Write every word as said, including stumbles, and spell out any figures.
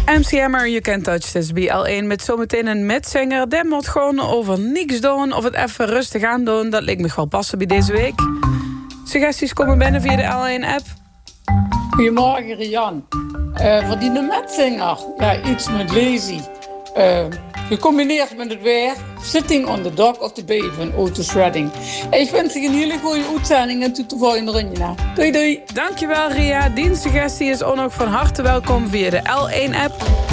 M C Hammer, You Can't Touch This, B L één met zometeen een metzanger. Die moet gewoon over niks doen of het even rustig aan doen. Dat leek me wel passen bij deze week. Suggesties komen binnen via de L één-app. Goedemorgen, Rian. Uh, voor die metzanger, ja, iets met lazy. Uh, gecombineerd met het weer. Sitting on the dock of the bay van Otis Redding. Ik wens je een hele goede uitzending en tot de volgende ronde. Doei doei. Dankjewel, Ria. Die suggestie is ook nog van harte welkom via de L één-app.